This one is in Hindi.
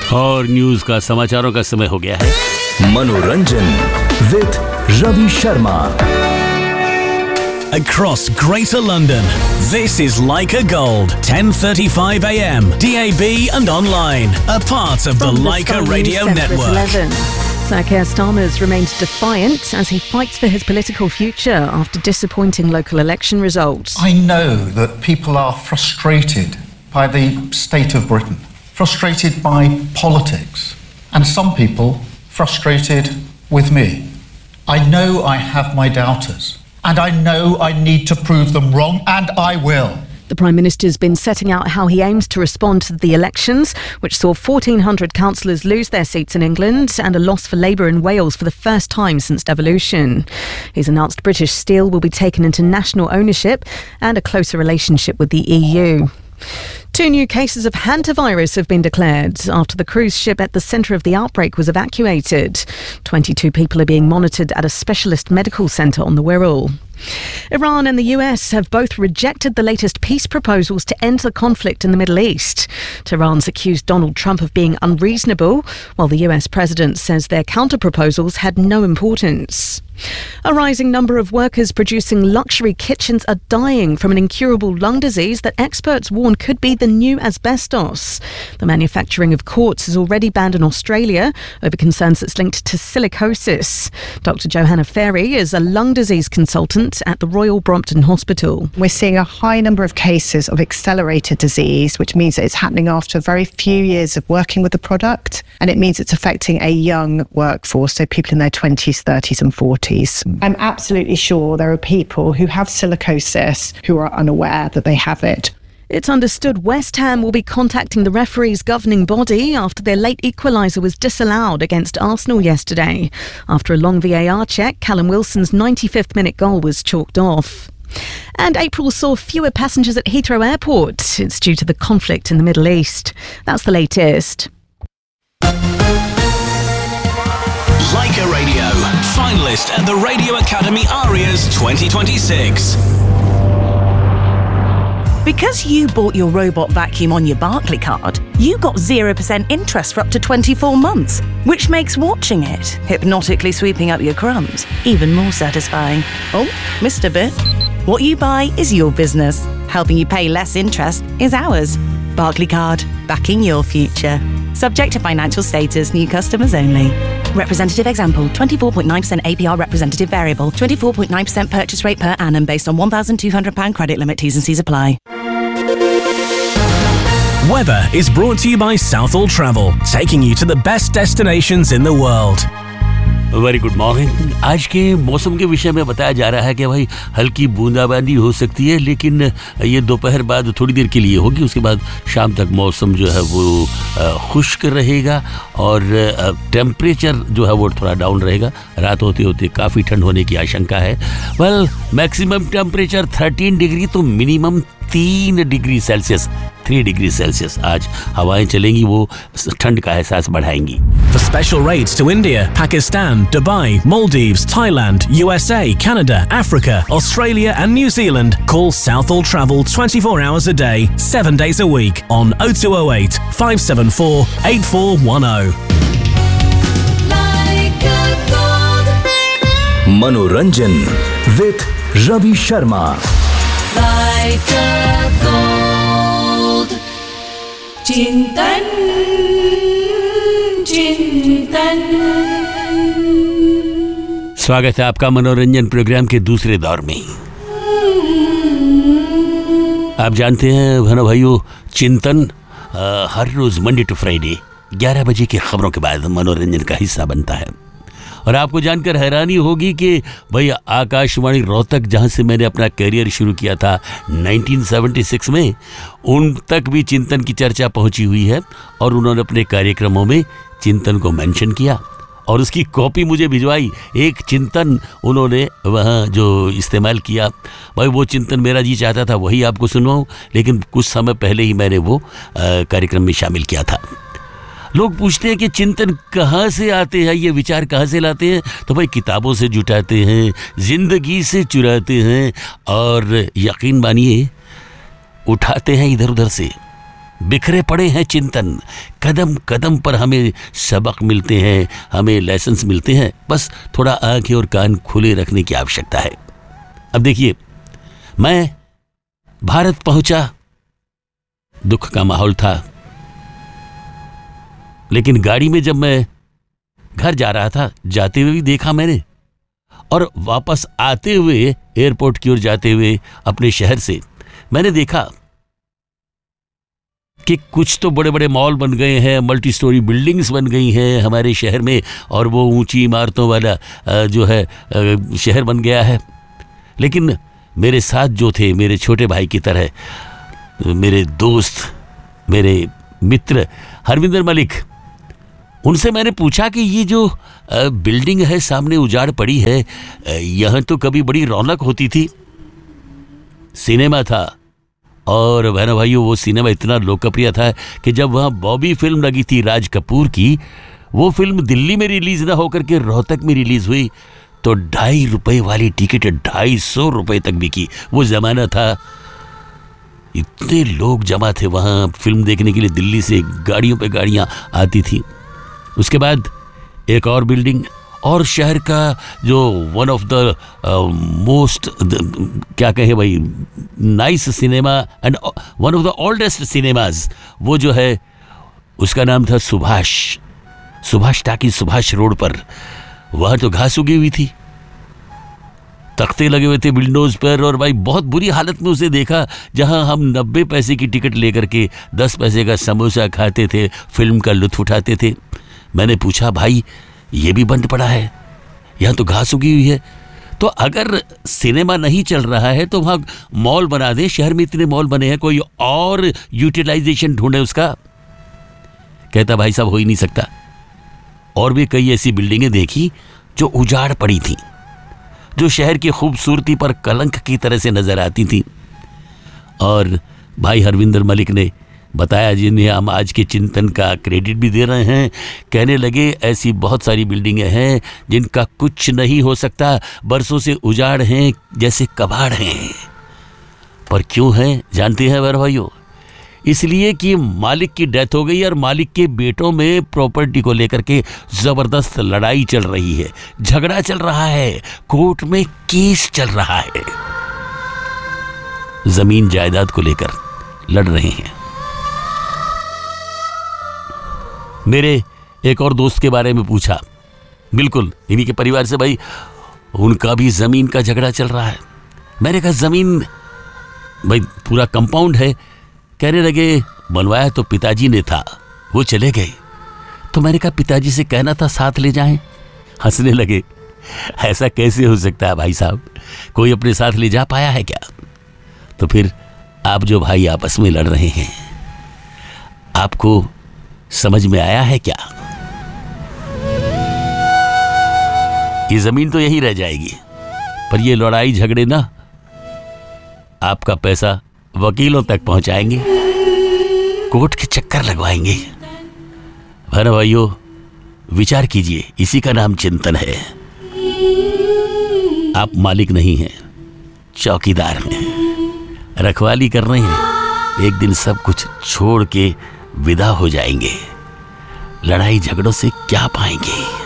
और न्यूज का समाचारों का समय हो गया है। मनोरंजन with Ravi Sharma. Across Greater London, this is Leica Gold, 10:35 a.m. DAB and online, a part of the Leica Radio Network. Sir Keir Starmer's remained defiant as he fights for his political future after disappointing local election results. I know that people are frustrated by the state of Britain, frustrated by politics, and some people frustrated with me. I know I have my doubters. And I know I need to prove them wrong, and I will. The Prime Minister's been setting out how he aims to respond to the elections, which saw 1,400 councillors lose their seats in England and a loss for Labour in Wales for the first time since devolution. He's announced British Steel will be taken into national ownership and a closer relationship with the EU. 2 new cases of hantavirus have been declared after the cruise ship at the centre of the outbreak was evacuated. 22 people are being monitored at a specialist medical centre on the Wirral. Iran and the US have both rejected the latest peace proposals to end the conflict in the Middle East. Tehran's accused Donald Trump of being unreasonable, while the US president says their counter-proposals had no importance. A rising number of workers producing luxury kitchens are dying from an incurable lung disease that experts warn could be the new asbestos. The manufacturing of quartz is already banned in Australia over concerns it's linked to silicosis. Dr. Johanna Ferry is a lung disease consultant at the Royal Brompton Hospital. We're seeing a high number of cases of accelerated disease, which means that it's happening after very few years of working with the product, and it means it's affecting a young workforce, so people in their 20s, 30s and 40s. I'm absolutely sure there are people who have silicosis who are unaware that they have it. It's understood West Ham will be contacting the referee's governing body after their late equaliser was disallowed against Arsenal yesterday. After a long VAR check, Callum Wilson's 95th minute goal was chalked off. And April saw fewer passengers at Heathrow Airport. It's due to the conflict in the Middle East. That's the latest. Leica Radio, finalist at the Radio Academy Arias 2026. Because you bought your robot vacuum on your Barclaycard, you got 0% interest for up to 24 months, which makes watching it, hypnotically sweeping up your crumbs, even more satisfying. Oh, missed a bit. What you buy is your business. Helping you pay less interest is ours. Barclaycard, backing your future. Subject to financial status, new customers only. Representative example, 24.9% APR representative variable, 24.9% purchase rate per annum based on £1,200 credit limit, T's and C's apply. Weather is brought to you by Southall Travel, taking you to the best destinations in the world. Very good morning. आज के मौसम के विषय में बताया जा रहा है कि भाई हल्की बूंदाबांदी हो सकती है, लेकिन ये दोपहर बाद थोड़ी देर के लिए होगी। उसके बाद शाम तक मौसम जो है वो खुश्क रहेगा और टेम्परेचर जो है वो थोड़ा डाउन रहेगा। रात होते होते काफ़ी ठंड होने की आशंका है। वेल, मैक्सिमम टेम्परेचर 13 डिग्री तो minimum 3 degree Celsius 3 degree Celsius आज हवाएं चलेंगी, वो ठंड का एहसास बढ़ाएंगी। For special rates to India, Pakistan, Dubai, Maldives, Thailand, USA, Canada, Africa, Australia and New Zealand, call Southall Travel 24 hours a day, 7 days a week on 0208 574 8410. मनोरंजन विद रवि शर्मा। चिंतन चिंतन। स्वागत है आपका मनोरंजन प्रोग्राम के दूसरे दौर में। आप जानते हैं भानु भाइयों, चिंतन हर रोज मंडे टू फ्राइडे 11 बजे की खबरों के बाद मनोरंजन का हिस्सा बनता है। और आपको जानकर हैरानी होगी कि भाई आकाशवाणी रोहतक, जहां से मैंने अपना करियर शुरू किया था 1976 में, उन तक भी चिंतन की चर्चा पहुंची हुई है और उन्होंने अपने कार्यक्रमों में चिंतन को मेंशन किया और उसकी कॉपी मुझे भिजवाई। एक चिंतन उन्होंने वहाँ जो इस्तेमाल किया, भाई वो चिंतन मेरा जी चाहता था वही आपको सुनवाऊँ, लेकिन कुछ समय पहले ही मैंने वो कार्यक्रम में शामिल किया था। लोग पूछते हैं कि चिंतन कहाँ से आते हैं, ये विचार कहाँ से लाते हैं, तो भाई किताबों से जुटाते हैं, जिंदगी से चुराते हैं और यकीन मानिए उठाते हैं इधर उधर से। बिखरे पड़े हैं चिंतन, कदम कदम पर हमें सबक मिलते हैं, हमें लेसन्स मिलते हैं, बस थोड़ा आंखें और कान खुले रखने की आवश्यकता है। अब देखिए, मैं भारत पहुंचा, दुख का माहौल था, लेकिन गाड़ी में जब मैं घर जा रहा था, जाते हुए भी देखा मैंने, और वापस आते हुए एयरपोर्ट की ओर जाते हुए अपने शहर से मैंने देखा कि कुछ तो बड़े बड़े मॉल बन गए हैं, मल्टी स्टोरी बिल्डिंग्स बन गई हैं हमारे शहर में, और वो ऊंची इमारतों वाला जो है शहर बन गया है। लेकिन मेरे साथ जो थे, मेरे छोटे भाई की तरह, मेरे दोस्त, मेरे मित्र हरविंदर मलिक, उनसे मैंने पूछा कि ये जो बिल्डिंग है सामने उजाड़ पड़ी है, यहाँ तो कभी बड़ी रौनक होती थी, सिनेमा था, और बहनों भाइयों वो सिनेमा इतना लोकप्रिय था कि जब वहाँ बॉबी फिल्म लगी थी राज कपूर की, वो फिल्म दिल्ली में रिलीज ना होकर के रोहतक में रिलीज हुई तो 2.5 रुपए वाली टिकट 250 रुपए तक बिकी। वो जमाना था, इतने लोग जमा थे वहाँ फिल्म देखने के लिए, दिल्ली से गाड़ियों पे गाड़ियाँ आती थी। उसके बाद एक और बिल्डिंग, और शहर का जो वन ऑफ द मोस्ट क्या कहे भाई nice cinema and one of the oldest cinemas, वो जो है उसका नाम था सुभाष टाकी, सुभाष रोड पर। वहाँ तो घास उगी हुई थी, तख्ते लगे हुए थे विंडोज पर, और भाई बहुत बुरी हालत में उसे देखा, जहां हम 90 पैसे की टिकट लेकर के 10 पैसे का समोसा खाते थे, फिल्म का लुत्फ उठाते थे। मैंने पूछा, भाई ये भी बंद पड़ा है, यहाँ तो घास उगी हुई है, तो अगर सिनेमा नहीं चल रहा है तो वहाँ मॉल बना दे, शहर में इतने मॉल बने हैं, कोई और यूटिलाइजेशन ढूंढे उसका। कहता भाई साहब हो ही नहीं सकता। और भी कई ऐसी बिल्डिंगें देखी जो उजाड़ पड़ी थी, जो शहर की खूबसूरती पर कलंक की तरह से नजर आती थी। और भाई हरविंदर मलिक ने बताया, जिन्हें हम आज के चिंतन का क्रेडिट भी दे रहे हैं, कहने लगे ऐसी बहुत सारी बिल्डिंगें हैं जिनका कुछ नहीं हो सकता, बरसों से उजाड़ हैं, जैसे कबाड़ हैं। पर क्यों हैं जानते हैं भाइयों? इसलिए कि मालिक की डेथ हो गई और मालिक के बेटों में प्रॉपर्टी को लेकर के जबरदस्त लड़ाई चल रही है, झगड़ा चल रहा है, कोर्ट में केस चल रहा है, जमीन जायदाद को लेकर लड़ रहे हैं। मेरे एक और दोस्त के बारे में पूछा, बिल्कुल इन्हीं के परिवार से, भाई उनका भी जमीन का झगड़ा चल रहा है। मैंने कहा जमीन भाई पूरा कंपाउंड है। कहने लगे बनवाया तो पिताजी ने था, वो चले गए। तो मैंने कहा पिताजी से कहना था साथ ले जाएं। हंसने लगे, ऐसा कैसे हो सकता है भाई साहब, कोई अपने साथ ले जा पाया है क्या? तो फिर आप जो भाई आपस में लड़ रहे हैं, आपको समझ में आया है क्या? ये जमीन तो यही रह जाएगी, पर ये लड़ाई झगड़े ना आपका पैसा वकीलों तक पहुंचाएंगे, कोर्ट के चक्कर लगवाएंगे। भाइयों विचार कीजिए, इसी का नाम चिंतन है। आप मालिक नहीं हैं, चौकीदार हैं, रखवाली कर रहे हैं। एक दिन सब कुछ छोड़ के विदा हो जाएंगे, लड़ाई झगड़ों से क्या पाएंगे।